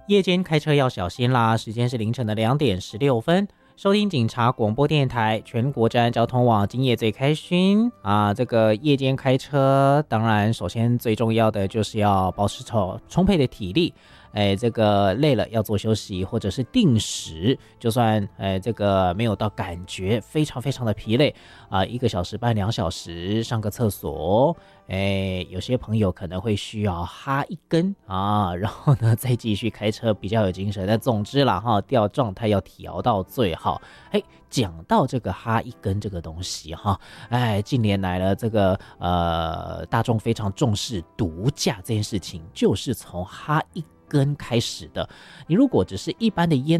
夜间开车要小心啦！时间是凌晨的2点16分，收听警察广播电台全国治安交通网，今夜最开心啊！这个夜间开车，当然首先最重要的就是要保持充沛的体力。这个累了要做休息，或者是定时，就算这个没有到感觉非常非常的疲累啊，1个小时半2小时上个厕所，有些朋友可能会需要哈一根啊，然后呢再继续开车比较有精神。但总之啦哈，状态要调到最好。讲到这个哈一根这个东西哈，近年来了这个大众非常重视毒驾这件事情，就是从哈一根开始的。你如果只是一般的烟